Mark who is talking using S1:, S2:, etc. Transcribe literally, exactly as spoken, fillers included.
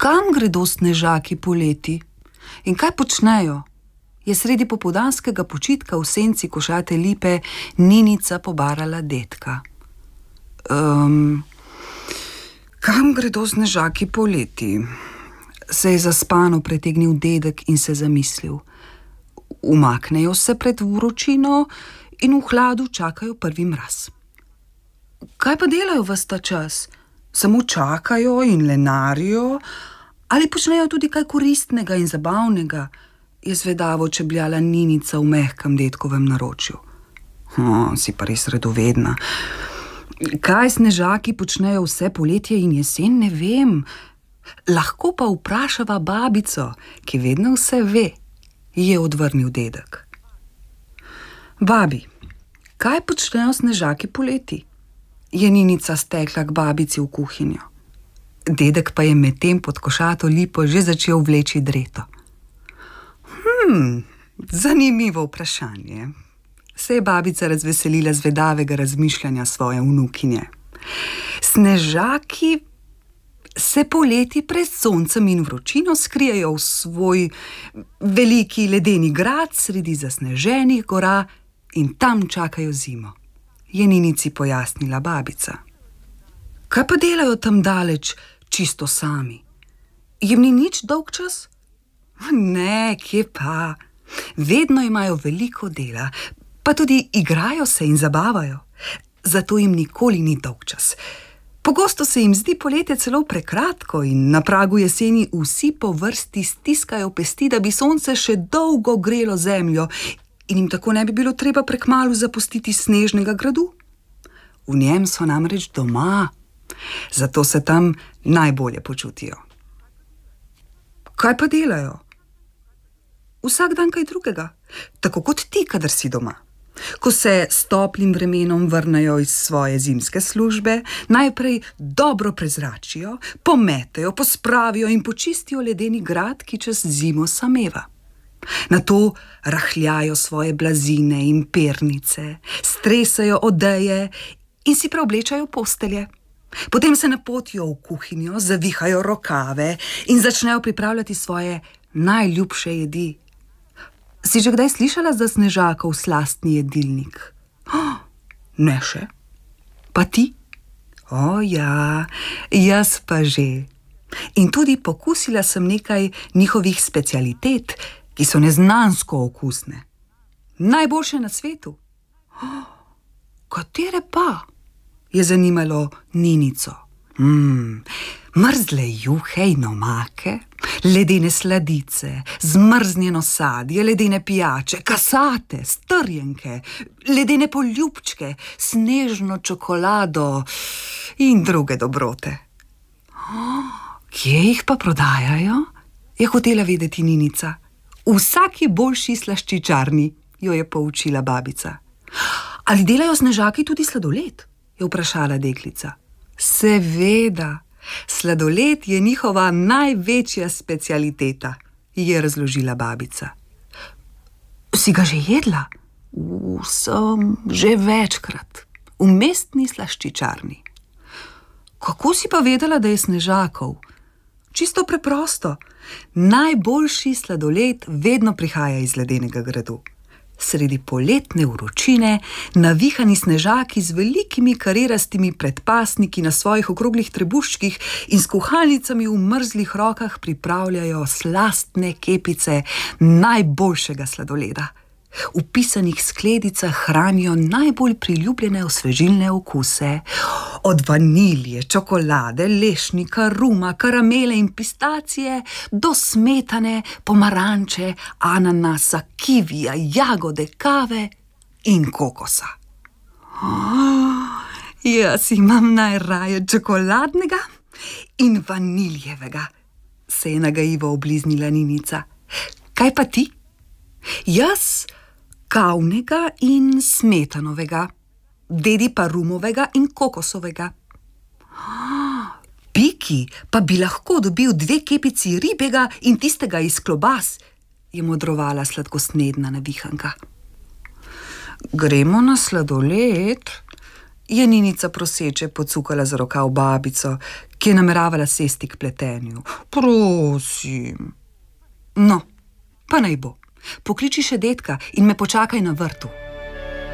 S1: Kam gredo snežaki poleti? In kaj počnejo? Je sredi popoldanskega počitka v senci košate lipe Ninica pobarala dedka. Um, kam gredo snežaki poleti? Se je zaspano pretegnil dedek in se zamislil. Umaknejo se pred vročino in v hladu čakajo prvi mraz. Kaj pa delajo ves ta čas? Samo čakajo in lenarijo? Ali počnejo tudi kaj koristnega in zabavnega? Je zvedavo čebljala Ninica v mehkem dedkovem naročju. Oh, si pa res redovedna. Kaj snežaki počnejo vse poletje in jesen, ne vem. Lahko pa vprašava babico, ki vedno vse ve, je odvrnil dedek. Babi, kaj počnejo snežaki poleti? Je Ninica stekla k babici v kuhinjo. Dedek pa je medtem pod košato lipo že začel vleči dreto. Hmm, zanimivo vprašanje. Se je babica razveselila zvedavega razmišljanja svoje vnukinje. Snežaki se poleti pred soncem in vročino skrijejo v svoj veliki ledeni grad sredi zasneženih gora in tam čakajo zimo, je Ninici pojasnila babica. Kaj pa delajo tam daleč, čisto sami? Jim ni nič dolgčas? Ne, kje pa. Vedno imajo veliko dela, pa tudi igrajo se in zabavajo. Zato jim nikoli ni dolgčas. Pogosto se jim zdi poletje celo prekratko in na pragu jeseni vsi po vrsti stiskajo pesti, da bi sonce še dolgo grelo zemljo in jim tako ne bi bilo treba prekmalu zapustiti snežnega gradu. V njem so namreč doma, zato se tam najbolje počutijo. Kaj pa delajo? Vsak dan kaj drugega, tako kot ti, kadar si doma. Ko se s toplim vremenom vrnejo iz svoje zimske službe, najprej dobro prezračijo, pometejo, pospravijo in počistijo ledeni grad, ki čez zimo sameva. Nato rahljajo svoje blazine in pernice, stresajo odeje in si preoblečajo postelje. Potem se napotijo v kuhinjo, zavihajo rokave in začnejo pripravljati svoje najljubše jedi. Si že kdaj slišala za snežakov slastni jedilnik? Oh, ne še. Pa ti? O ja, jaz pa že. In tudi pokusila sem nekaj njihovih specialitet, ki so neznansko okusne. Najboljše na svetu. Oh, katere pa? Je zanimalo Ninico. Mm, mrzle juhe in omake, ledene sladice, zmrznjeno sadje, ledene pijače, kasate, strjenke, ledene poljubčke, snežno čokolado in druge dobrote. Oh, kje jih pa prodajajo? Je hotela vedeti Ninica. V vsaki boljši slaščičarni, jo je poučila babica. Ali delajo snežaki tudi sladoled? Je vprašala deklica. Seveda, sladoled je njihova največja specialiteta, je razložila babica. Si ga že jedla? U, sem že večkrat, v mestni slaščičarni. Kako si pa vedela, da je snežakov? Čisto preprosto, najboljši sladoled vedno prihaja iz ledenega gradu. Sredi poletne vročine navihani snežaki z velikimi karerastimi predpasniki na svojih okroglih trebuščkih in s kuhalnicami v mrzlih rokah pripravljajo slastne kepice najboljšega sladoleda. V pisanih skledicah hranijo najbolj priljubljene osvežilne okuse. Od vanilje, čokolade, lešnika, ruma, karamele in pistacije do smetane, pomaranče, ananasa, kivija, jagode, kave in kokosa. Oh, jaz imam najraje čokoladnega in vaniljevega, se je nagajivo obliznila Ninica. Kaj pa ti? Jaz kavnega in smetanovega, dedi pa rumovega in kokosovega. Piki pa bi lahko dobil dve kepici ribjega in tistega iz klobas, je modrovala sladkosnedna navihanka. Gremo na sladoled, je Ninica proseče pocukala za rokav babico, ki je nameravala sesti k pletenju. Prosim. No, pa naj bo. Pokliči še dedka in me počakaj na vrtu.